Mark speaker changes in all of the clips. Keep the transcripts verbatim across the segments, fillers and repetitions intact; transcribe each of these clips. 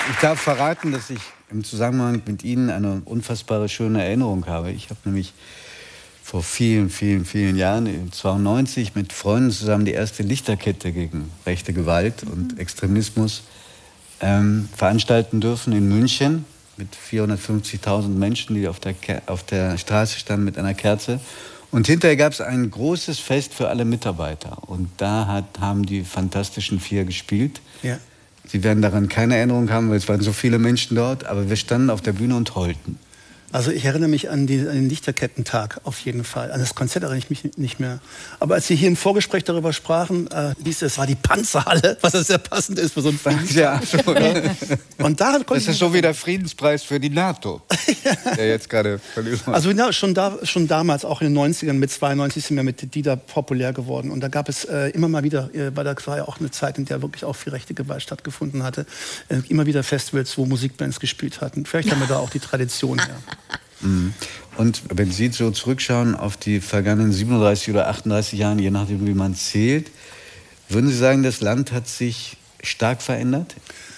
Speaker 1: Ich darf verraten, dass ich im Zusammenhang mit Ihnen eine unfassbare schöne Erinnerung habe. Ich habe nämlich vor vielen, vielen, vielen Jahren, zweiundneunzig, mit Freunden zusammen die erste Lichterkette gegen rechte Gewalt und Extremismus ähm, veranstalten dürfen in München mit vierhundertfünfzigtausend Menschen, die auf der, auf der Straße standen mit einer Kerze. Und hinterher gab es ein großes Fest für alle Mitarbeiter. Und da hat, haben die Fantastischen Vier gespielt.
Speaker 2: Ja.
Speaker 1: Sie werden daran keine Erinnerung haben, weil es waren so viele Menschen dort. Aber wir standen auf der Bühne und heulten.
Speaker 2: Also ich erinnere mich an, die, an den Lichterkettentag auf jeden Fall. An das Konzert erinnere ich mich nicht mehr. Aber als Sie hier im Vorgespräch darüber sprachen, äh, hieß es, es war die Panzerhalle, was ja sehr passend ist für so einen Friedenspreis.
Speaker 1: Ja, so, ne?
Speaker 2: Und da
Speaker 1: das ist so wie der Friedenspreis für die NATO, der jetzt gerade verliehen wird.
Speaker 2: Also ja, schon, da, schon damals, auch in den neunzigern, mit zweiundneunzig sind wir mit Dieter populär geworden. Und da gab es äh, immer mal wieder, äh, weil das war ja auch eine Zeit, in der wirklich auch viel rechte Gewalt stattgefunden hatte, äh, immer wieder Festivals, wo Musikbands gespielt hatten. Vielleicht haben wir da auch die Tradition her.
Speaker 1: Und wenn Sie so zurückschauen auf die vergangenen siebenunddreißig oder achtunddreißig Jahre, je nachdem, wie man zählt, würden Sie sagen, das Land hat sich stark verändert?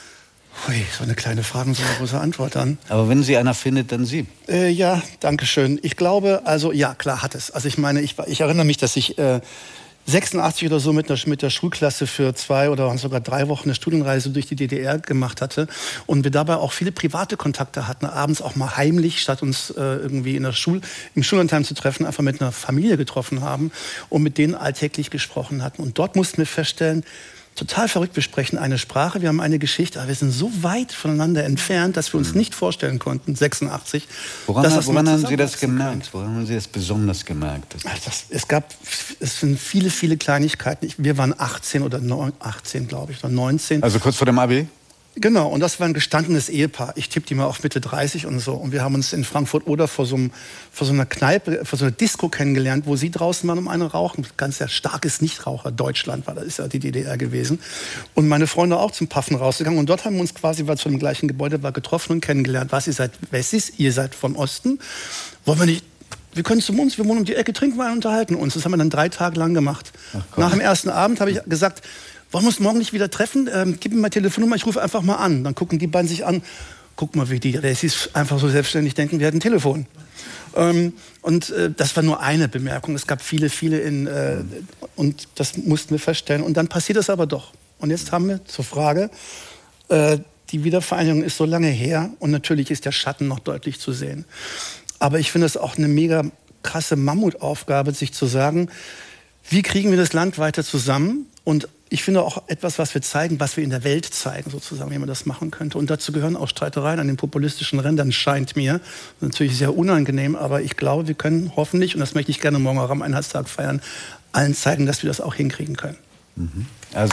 Speaker 2: Ui, so eine kleine Frage und so eine große Antwort dann.
Speaker 1: Aber wenn Sie einer findet, dann Sie.
Speaker 2: Äh, ja, danke schön. Ich glaube, also ja, klar hat es. Also ich meine, ich, ich erinnere mich, dass ich äh, sechsundachtzig oder so mit der, mit der Schulklasse für zwei oder sogar drei Wochen eine Studienreise durch die D D R gemacht hatte und wir dabei auch viele private Kontakte hatten, abends auch mal heimlich, statt uns äh, irgendwie in der Schul, im Schullandheim zu treffen, einfach mit einer Familie getroffen haben und mit denen alltäglich gesprochen hatten. Und dort mussten wir feststellen, total verrückt, wir sprechen eine Sprache, wir haben eine Geschichte, aber wir sind so weit voneinander entfernt, dass wir uns nicht vorstellen konnten, sechsundachtzig.
Speaker 1: Woran,
Speaker 2: dass das
Speaker 1: woran haben Sie das
Speaker 2: zusammenwachsen
Speaker 1: gemerkt? Woran haben Sie das besonders gemerkt? Das
Speaker 2: Ach, das, es gab, es sind viele, viele Kleinigkeiten. Ich, wir waren achtzehn oder neun, achtzehn, glaube ich, oder neunzehn.
Speaker 1: Also kurz vor dem Abi?
Speaker 2: Genau, und das war ein gestandenes Ehepaar. Ich tippe die mal auf Mitte dreißig und so. Und wir haben uns in Frankfurt-Oder vor, so einem, vor so einer Kneipe, vor so einer Disco kennengelernt, wo sie draußen waren um eine rauchen. Ganz sehr starkes Nichtraucher. Deutschland war, das ist ja die D D R gewesen. Und meine Freunde auch zum Paffen rausgegangen. Und dort haben wir uns quasi, weil es zu dem gleichen Gebäude war, getroffen und kennengelernt. Was, ihr seid Wessis, ihr seid vom Osten. Wollen wir nicht... Wir können zu uns, wir wohnen um die Ecke, trinken mal und unterhalten uns. Das haben wir dann drei Tage lang gemacht. Nach dem ersten Abend habe ich gesagt, wollen wir uns morgen nicht wieder treffen? Ähm, gib mir mal Telefonnummer, ich rufe einfach mal an. Dann gucken die beiden sich an. Guck mal, wie die Ressis einfach so selbstständig denken, wir hatten ein Telefon. Ähm, und äh, das war nur eine Bemerkung. Es gab viele, viele in, äh, und das mussten wir feststellen. Und dann passiert es aber doch. Und jetzt haben wir zur Frage, äh, die Wiedervereinigung ist so lange her und natürlich ist der Schatten noch deutlich zu sehen. Aber ich finde es auch eine mega krasse Mammutaufgabe, sich zu sagen, wie kriegen wir das Land weiter zusammen? Und ich finde auch etwas, was wir zeigen, was wir in der Welt zeigen, sozusagen, wie man das machen könnte. Und dazu gehören auch Streitereien an den populistischen Rändern, scheint mir. Natürlich sehr unangenehm, aber ich glaube, wir können hoffentlich, und das möchte ich gerne morgen auch am Einheitstag feiern, allen zeigen, dass wir das auch hinkriegen können.
Speaker 1: Mhm. Also,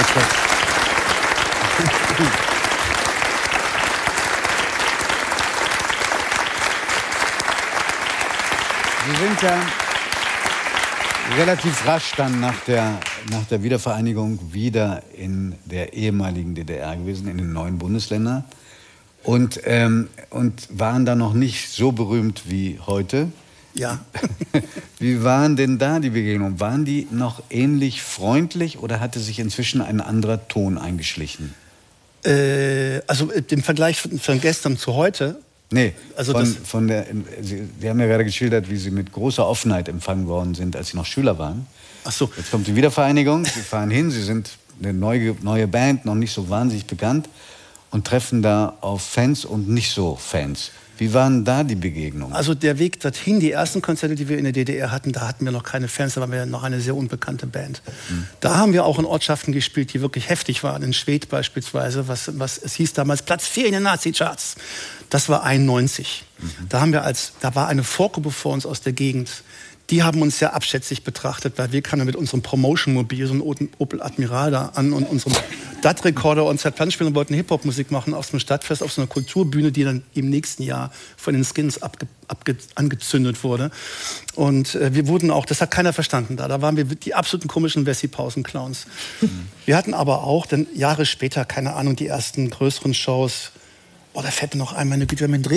Speaker 1: Sie sind ja relativ rasch dann nach der, nach der Wiedervereinigung wieder in der ehemaligen D D R gewesen, in den neuen Bundesländern. Und, ähm, und waren da noch nicht so berühmt wie heute.
Speaker 2: Ja.
Speaker 1: Wie waren denn da die Begegnungen? Waren die noch ähnlich freundlich oder hatte sich inzwischen ein anderer Ton eingeschlichen?
Speaker 2: Äh, also im Vergleich von, von gestern zu heute...
Speaker 1: Nee,
Speaker 2: also
Speaker 1: von,
Speaker 2: das
Speaker 1: von der, Sie, Sie haben ja gerade geschildert, wie Sie mit großer Offenheit empfangen worden sind, als Sie noch Schüler waren.
Speaker 2: Ach so.
Speaker 1: Jetzt kommt die Wiedervereinigung, Sie fahren hin, Sie sind eine neue, neue Band, noch nicht so wahnsinnig bekannt und treffen da auf Fans und nicht so Fans. Wie waren da die Begegnungen?
Speaker 2: Also der Weg dorthin, die ersten Konzerte, die wir in der D D R hatten, da hatten wir noch keine Fans, da waren wir noch eine sehr unbekannte Band. Mhm. Da haben wir auch in Ortschaften gespielt, die wirklich heftig waren. In Schwedt beispielsweise, was, was es hieß damals Platz vier in den Nazi-Charts. Das war einundneunzig. Mhm. Da haben wir als, da war eine Vorgruppe vor uns aus der Gegend. Die haben uns sehr abschätzig betrachtet, weil wir kamen mit unserem Promotion-Mobil, so einem Opel Admiral da an und unserem D A T-Rekorder und Zerplanspielen und wollten Hip-Hop-Musik machen auf so einem Stadtfest, auf so einer Kulturbühne, die dann im nächsten Jahr von den Skins abge, abge, angezündet wurde. Und äh, wir wurden auch, das hat keiner verstanden da, da waren wir die absoluten komischen Wessi-Pausen-Clowns. Mhm. Wir hatten aber auch dann Jahre später, keine Ahnung, die ersten größeren Shows. Oh, da fällt mir noch ein, meine Güte, wir haben in Dresden